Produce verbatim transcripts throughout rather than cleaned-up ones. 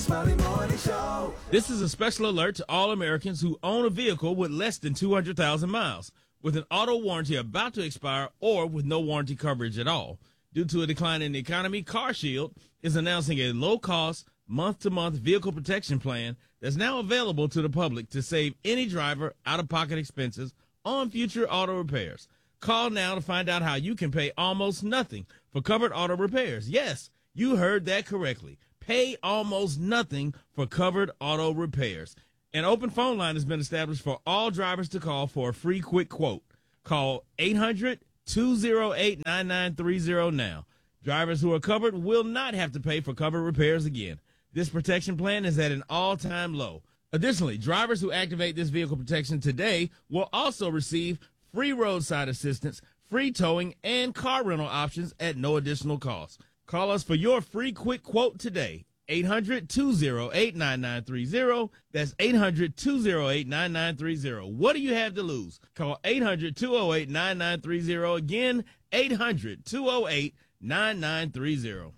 Smiley Morning Show. This is a special alert to all Americans who own a vehicle with less than two hundred thousand miles, with an auto warranty about to expire or with no warranty coverage at all. Due to a decline in the economy, CarShield is announcing a low-cost, month-to-month vehicle protection plan that's now available to the public to save any driver out-of-pocket expenses on future auto repairs. Call now to find out how you can pay almost nothing for covered auto repairs. Yes, you heard that correctly. Pay almost nothing for covered auto repairs. An open phone line has been established for all drivers to call for a free quick quote. Call eight hundred, two oh eight, nine nine three oh now. Drivers who are covered will not have to pay for covered repairs again. This protection plan is at an all-time low. Additionally, drivers who activate this vehicle protection today will also receive free roadside assistance, free towing, and car rental options at no additional cost. Call us for your free quick quote today. eight hundred, two oh eight, nine nine three oh. That's eight hundred, two oh eight, nine nine three oh. What do you have to lose? Call eight hundred, two oh eight, nine nine three oh. Again, eight hundred, two oh eight, nine nine three oh.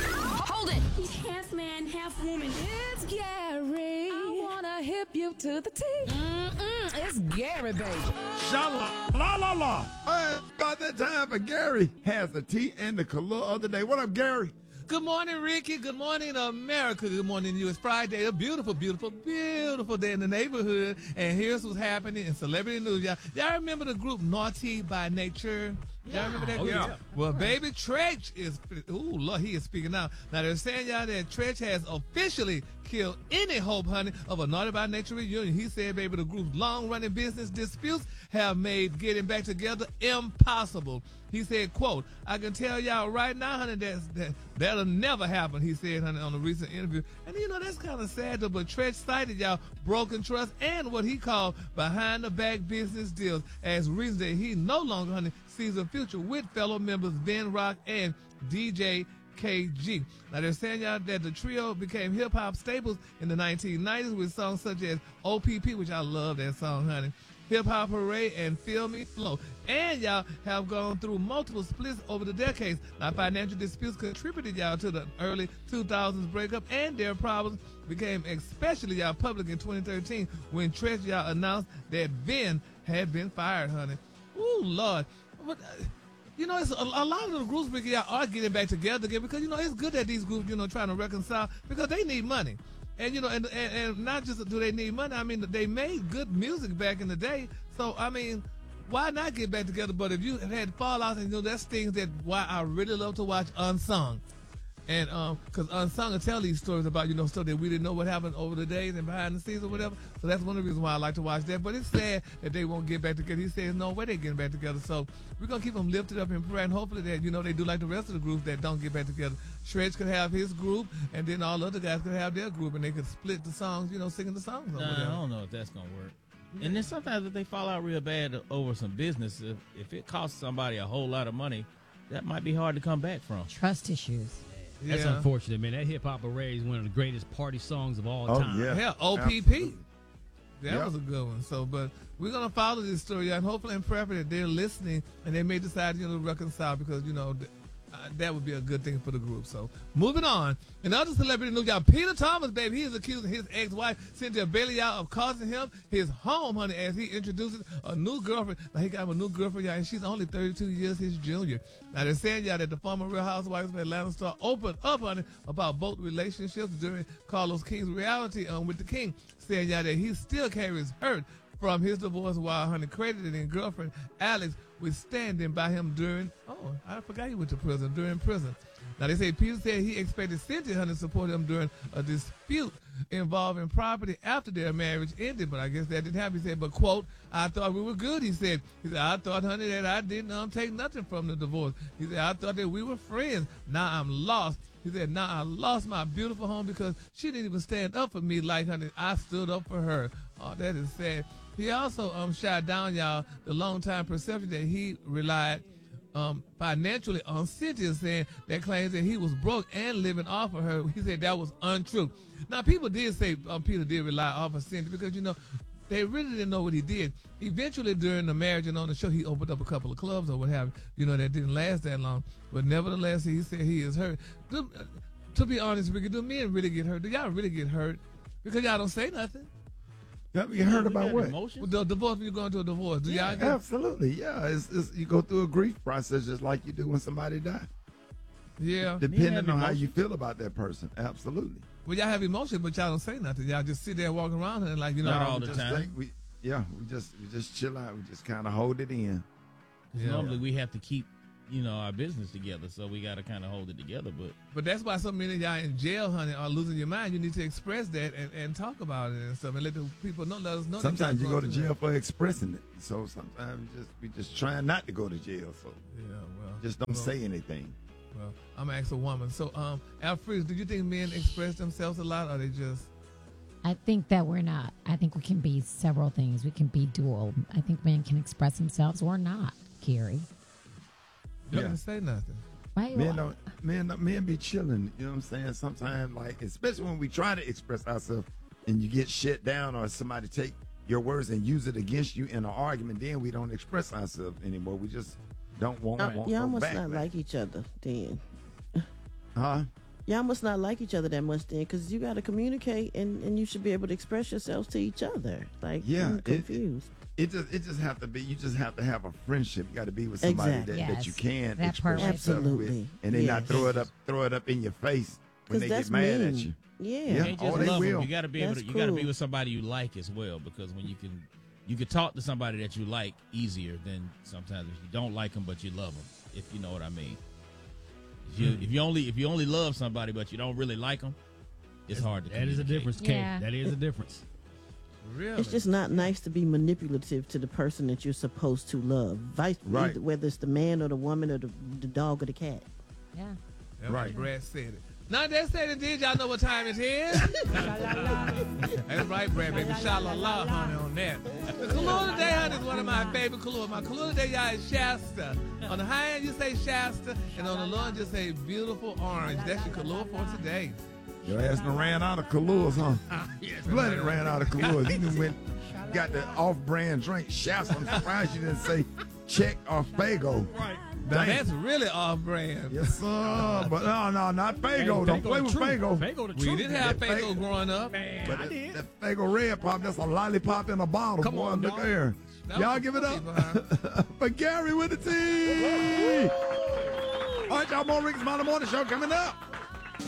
Hold it! He's half man, half woman. It's Gary. I wanna hip you to the T. Mm-mm, it's Gary, baby. Shala la la la. Hey, about that time for Gary has the tea and the color of the day. What up, Gary? Good morning, Ricky. Good morning, America. Good morning to you. It's Friday, a beautiful, beautiful, beautiful day in the neighborhood. And here's what's happening in celebrity news. Y'all, y'all remember the group Naughty by Nature? Y'all remember that Oh, group? yeah. Well, baby, Tretch is, ooh, Lord, he is speaking now. Now, they're saying, y'all, that Tretch has officially killed any hope, honey, of a Naughty by Nature reunion. He said, baby, the group's long-running business disputes have made getting back together impossible. He said, quote, I can tell y'all right now, honey, that's, that, that'll never happen, he said, honey, on a recent interview. And, you know, that's kind of sad, though, but Tretch cited, y'all, broken trust and what he called behind-the-back business deals as reasons that he no longer, honey, sees a future with fellow members Ben Rock and D J K G. Now, they're saying, y'all, that the trio became hip-hop staples in the nineteen nineties with songs such as O P P, which I love that song, honey, Hip Hop Hooray, and Feel Me Flow. And y'all have gone through multiple splits over the decades. Now, financial disputes contributed, y'all, to the early two thousands breakup, and their problems became especially, y'all, public in twenty thirteen when Tretch, y'all, announced that Ben had been fired, honey. Ooh, Lord. But, uh, you know, it's a, a lot of the groups, Ricky, y'all, are getting back together again because, you know, it's good that these groups, you know, trying to reconcile because they need money. And, you know, and, and, and not just do they need money, I mean, they made good music back in the day. So, I mean, why not get back together? But if you have had fallouts, and, you know, that's things that why I really love to watch Unsung. And um, because Unsung will tell these stories about, you know, stuff that we didn't know what happened over the days and behind the scenes or whatever. So that's one of the reasons why I like to watch that. But it's sad that they won't get back together. He says no way they're getting back together. So we're going to keep them lifted up in prayer. And hopefully that, you know, they do like the rest of the groups that don't get back together. Shredge could have his group, and then all the other guys could have their group, and they could split the songs, you know, singing the songs or Nah, whatever. I don't know if that's going to work. And then sometimes if they fall out real bad over some business, if, if it costs somebody a whole lot of money, that might be hard to come back from. Trust issues. That's Yeah. unfortunate, man. That Hip Hop Array is one of the greatest party songs of all Oh, time. yeah. Yeah, O P P. Absolutely. That Yep. was a good one. So, but we're gonna follow this story, and hopefully and pray that they're listening and they may decide, you know, to reconcile because, you know, th- uh, that would be a good thing for the group. So, moving on. In other celebrity news, y'all, Peter Thomas, baby, he is accusing his ex-wife Cynthia Bailey out of costing him his home, honey, as he introduces a new girlfriend. Now he got a new girlfriend, y'all, and she's only thirty-two years his junior. Now they're saying, y'all, that the former Real Housewives of Atlanta star opened up, honey, about both relationships during Carlos King's reality um, with the King, saying, y'all, that he still carries hurt from his divorce while, honey, credited in girlfriend Alex was standing by him during, oh, I forgot he went to prison, during prison. Now, they say Peter said he expected Cynthia, honey, to support him during a dispute involving property after their marriage ended, but I guess that didn't happen. He said, but, quote, I thought we were good, he said. He said, I thought, honey, that I didn't um, take nothing from the divorce. He said, I thought that we were friends. Now I'm lost. He said, now I lost my beautiful home because she didn't even stand up for me like, honey, I stood up for her. Oh, that is sad. He also um shot down, y'all, the longtime perception that he relied um financially on Cynthia, saying that claims that he was broke and living off of her. He said that was untrue. Now, people did say um, Peter did rely off of Cynthia because, you know, they really didn't know what he did. Eventually, during the marriage and on the show, he opened up a couple of clubs or what have you, you know, that didn't last that long. But nevertheless, he said he is hurt. To be honest, Ricky, do men really get hurt? Do y'all really get hurt? Because y'all don't say nothing. You heard about got what? emotions? With the divorce, when you go into a divorce, do y'all get Absolutely, yeah. It's, it's, you go through a grief process just like you do when somebody dies. Yeah. Depending have on how emotions. you feel about that person. Absolutely. Well, y'all have emotion, but y'all don't say nothing. Y'all just sit there and walk around and like, you know. Not all We the just time. think we, yeah, we just we just chill out. We just kind of hold it in. Yeah. Normally we have to keep, you know, our business together, so we got to kind of hold it together. But But that's why so many of y'all in jail, honey, are losing your mind. You need to express that and, and talk about it and stuff and let the people know, let us know. that Sometimes you y'all go to going through jail for expressing it. So sometimes just we just trying not to go to jail. So that. Yeah, well. just don't well, say anything. Well, I'm gonna ask a woman. So, um, Alfred, do you think men express themselves a lot, or they just? I think that we're not. I think we can be several things. We can be dual. I think men can express themselves or not, Gary. They Yeah. don't say nothing. Right? Men don't, men, don't- men be chilling. You know what I'm saying? Sometimes, like, especially when we try to express ourselves and you get shut down or somebody take your words and use it against you in an argument, then we don't express ourselves anymore. We just don't want, Uh, want y'all no must backlash. not like each other then. Huh? Y'all must not like each other that much then, because you got to communicate and, and you should be able to express yourselves to each other. Like, Yeah, I'm it- confused. It just it just have to be. You just have to have a friendship. You got to be with somebody Exactly. that, that Yes, you can that express part. yourself with, Absolutely. and they not Yes. throw it up throw it up in your face when Because they that's get mad mean. at you. Yeah. Yeah. you can't just Oh, they love 'em. will. You got to be able to. That's You got to be cool. with somebody you like as well, because when you can, you can talk to somebody that you like easier than sometimes if you don't like them but you love them. If you know what I mean. If you, if you only if you only love somebody but you don't really like them, it's hard to. That is a communicate. difference, Kate. Yeah. That is a difference. Really? It's just not nice to be manipulative to the person that you're supposed to love. Vice, Right. either, whether it's the man or the woman or the, the dog or the cat. Yeah. That's Right. right. Brad said it. Now that said it did, y'all know what time it is? That's right, Brad, baby. Sha-la-la, honey, on that. The Kahlua today, honey, is one of my favorite Kahlua. My Kahlua today, y'all, is Shasta. On the high end, you say Shasta, and on the low end, you say beautiful orange. That's your Kahlua for today. Your ass done ran out of Kahlua, huh? Yes, Bloody ran out of Kahlua. He done went got the off-brand drink. Shouts. I'm surprised you didn't say Czech or Fago. Right. Now, that's really off-brand. Yes, sir. But no, no, not Fago. Don't play with Fago. Fago the We truth. didn't have That Fago Fago- growing up. Man, But I that, did. that Fago Red Pop, that's a lollipop in a bottle. Come boy. on, Look dog. there. That Y'all was give it cool, up people, for Gary with the team. All right, y'all, more Rick's Mountain Morning Show coming up.